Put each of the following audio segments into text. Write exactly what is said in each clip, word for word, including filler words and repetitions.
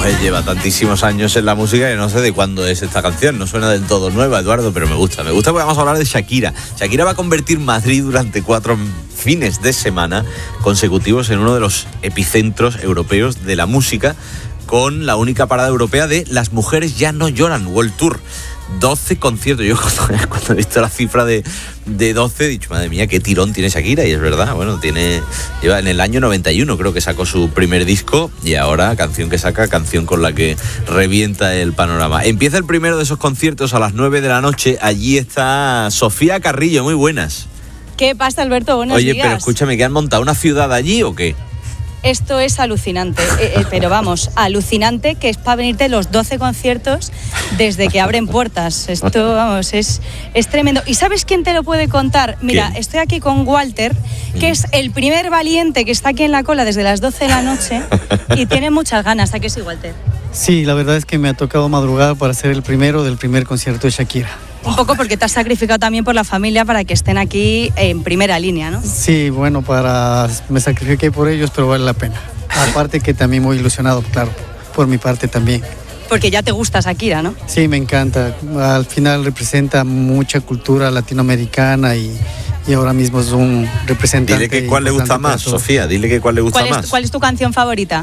mujer lleva tantísimos años en la música que no sé de cuándo es esta canción. No suena del todo nueva, Eduardo, pero me gusta. Me gusta porque vamos a hablar de Shakira. Shakira va a convertir Madrid durante cuatro fines de semana consecutivos en uno de los epicentros europeos de la música, con la única parada europea de Las Mujeres Ya No Lloran, World Tour. doce conciertos. Yo cuando, cuando he visto la cifra de, de doce he dicho, madre mía, qué tirón tiene Shakira. Y es verdad, bueno, tiene lleva en el año noventa y uno creo que sacó su primer disco, y ahora canción que saca, canción con la que revienta el panorama. Empieza el primero de esos conciertos a las nueve de la noche. Allí está Sofía Carrillo. Muy buenas. ¿Qué pasa, Alberto? Buenos Oye, días. pero escúchame, ¿que han montado una ciudad allí o qué? Esto es alucinante, eh, eh, pero vamos, alucinante, que es para venirte los doce conciertos desde que abren puertas. Esto, vamos, es, es tremendo. ¿Y sabes quién te lo puede contar? Mira, ¿quién? Estoy aquí con Walter, que es el primer valiente que está aquí en la cola desde las doce de la noche y tiene muchas ganas. ¿A qué sí, Walter? Sí, la verdad es que me ha tocado madrugar para ser el primero del primer concierto de Shakira. Un poco porque te has sacrificado también por la familia para que estén aquí en primera línea, ¿no? Sí, bueno, para me sacrifiqué por ellos, pero vale la pena. Aparte que también muy ilusionado, claro, por mi parte también. Porque ya te gusta Shakira, ¿no? Sí, me encanta. Al final representa mucha cultura latinoamericana y, y ahora mismo es un representante. Dile que cuál le gusta más, Sofía, dile que cuál le gusta ¿Cuál es, más. ¿Cuál es tu canción favorita?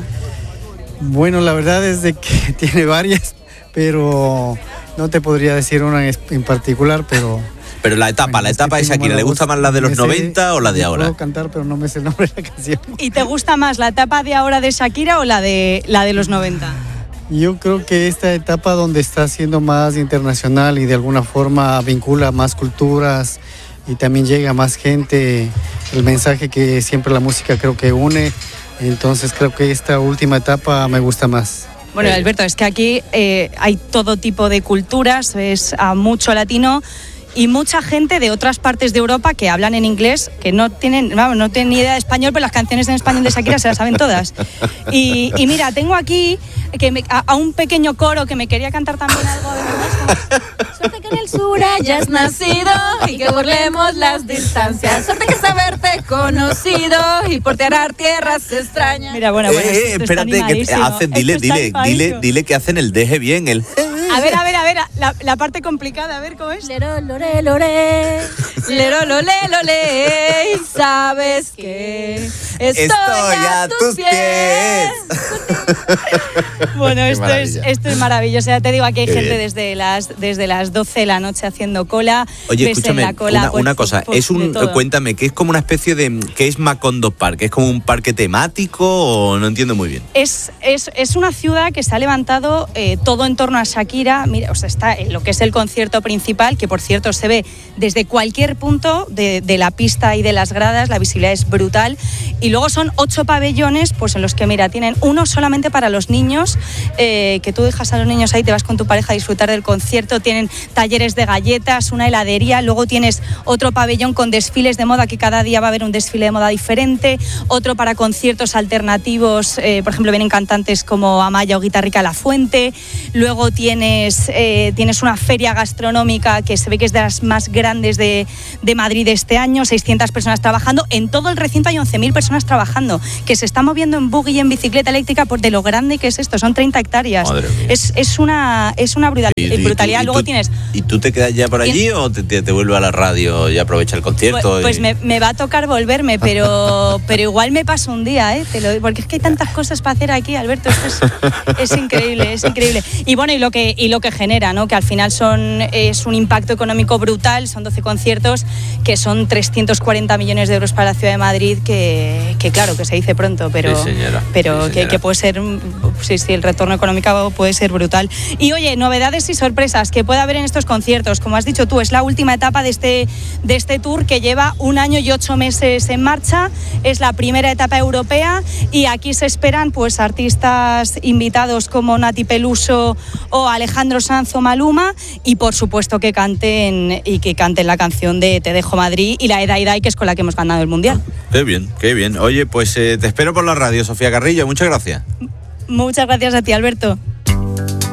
Bueno, la verdad es de que tiene varias, pero no te podría decir una en particular, pero... Pero la etapa, bueno, la etapa de Shakira, ¿le gusta más la de los noventa o la de ahora? Puedo cantar, pero no me sé el nombre de la canción. ¿Y te gusta más la etapa de ahora de Shakira o la de, la de los noventa? Yo creo que esta etapa donde está siendo más internacional y de alguna forma vincula más culturas y también llega a más gente, el mensaje que siempre la música creo que une, entonces creo que esta última etapa me gusta más. Bueno, Alberto, es que aquí eh, hay todo tipo de culturas, es a mucho latino y mucha gente de otras partes de Europa que hablan en inglés, que no tienen, vamos, no tienen ni idea de español, pero las canciones en español de Shakira se las saben todas. Y, y mira, tengo aquí que me, a, a un pequeño coro que me quería cantar también algo de música. Suerte que en el sur hayas nacido y que burlemos las distancias. Suerte que saberte conocido y portear tierras extrañas. Mira, bueno, bueno, eh, esto espérate, está que hacen, dile, dile, dile, dile que hacen el deje bien, el... A ver, a ver, a ver, la, la parte complicada, a ver cómo es. Lero, lore, lore, lero, lole, lole, y sabes que estoy, estoy a tus pies. pies. Bueno, esto es, esto es maravilloso. Ya te digo, aquí hay Qué gente bien. desde las, desde las doce de la noche haciendo cola. Oye, ves escúchame, en la cola, una, pues, una cosa, pues, es un, de todo. cuéntame, ¿qué es como una especie de, qué es Macondo Park? ¿Es como un parque temático o no entiendo muy bien? Es, es, es una ciudad que se ha levantado eh, todo en torno a Shakira. Mira, o sea, está en lo que es el concierto principal, que por cierto se ve desde cualquier punto de, de la pista y de las gradas, la visibilidad es brutal. Y luego son ocho pabellones, pues en los que, mira, tienen uno solamente para los niños, eh, que tú dejas a los niños ahí, te vas con tu pareja a disfrutar del concierto. Tienen talleres de galletas, una heladería, luego tienes otro pabellón con desfiles de moda, que cada día va a haber un desfile de moda diferente, otro para conciertos alternativos, eh, por ejemplo, vienen cantantes como Amaya o Guitarrica La Fuente. Luego tienes, eh, tienes una feria gastronómica que se ve que es de las más grandes de, de Madrid este año, seiscientas personas trabajando. En todo el recinto hay once mil personas trabajando, que se están moviendo en buggy y en bicicleta eléctrica por de lo grande que es esto, son treinta hectáreas. Es, es una, es una brutal, ¿Y, y brutalidad. tú, y Luego tú, tienes... ¿Y tú te quedas ya por allí o te, te, te vuelves a la radio y aprovecha el concierto? Pues, pues y... me, me va a tocar volverme, pero, pero igual me paso un día, ¿eh? Te lo, porque es que hay tantas cosas para hacer aquí, Alberto, esto es, es increíble, es increíble. Y bueno, y lo que, y lo que genera, ¿no? Que al final son, es un impacto económico brutal, son doce conciertos, que son trescientos cuarenta millones de euros para la ciudad de Madrid, que, que claro, que se dice pronto, pero, sí, señora. pero sí, que, que puede ser, sí, sí, el retorno económico puede ser brutal. Y oye, novedades y sorpresas que puede haber en estos conciertos. Como has dicho tú, es la última etapa de este, de este tour que lleva un año y ocho meses en marcha. Es la primera etapa europea y aquí se esperan pues artistas invitados como Nati Peluso o Alejandro Sanz o Maluma, y por supuesto que canten y que canten la canción de Te Dejo Madrid y la de Dai Dai, que es con la que hemos ganado el Mundial. Qué bien, qué bien. Oye, pues eh, te espero por la radio, Sofía Carrillo. Muchas gracias. Muchas gracias a ti, Alberto.